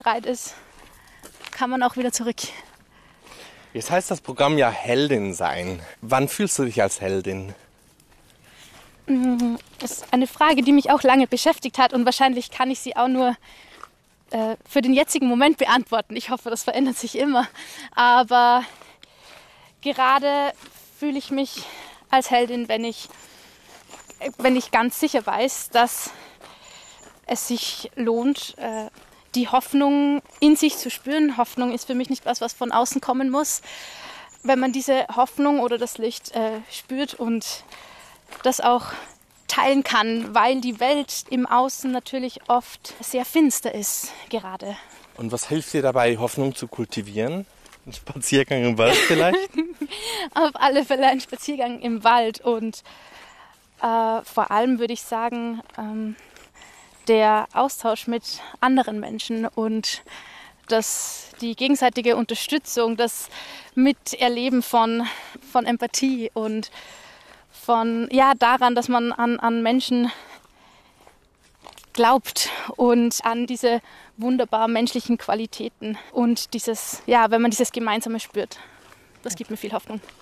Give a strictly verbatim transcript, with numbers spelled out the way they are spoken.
bereit ist, kann man auch wieder zurück. Jetzt heißt das Programm ja Heldin sein. Wann fühlst du dich als Heldin? Das ist eine Frage, die mich auch lange beschäftigt hat und wahrscheinlich kann ich sie auch nur äh, für den jetzigen Moment beantworten. Ich hoffe, das verändert sich immer. Aber gerade fühle ich mich als Heldin, wenn ich, wenn ich ganz sicher weiß, dass es sich lohnt, äh, die Hoffnung in sich zu spüren. Hoffnung ist für mich nicht was, was von außen kommen muss. Wenn man diese Hoffnung oder das Licht äh, spürt und das auch teilen kann, weil die Welt im Außen natürlich oft sehr finster ist gerade. Und was hilft dir dabei, Hoffnung zu kultivieren? Ein Spaziergang im Wald vielleicht? Auf alle Fälle ein Spaziergang im Wald und äh, vor allem würde ich sagen, ähm, der Austausch mit anderen Menschen und das, die gegenseitige Unterstützung, das Miterleben von, von Empathie und von, ja, daran, dass man an, an Menschen glaubt und an diese wunderbar menschlichen Qualitäten und dieses, ja, wenn man dieses Gemeinsame spürt. Das gibt mir viel Hoffnung.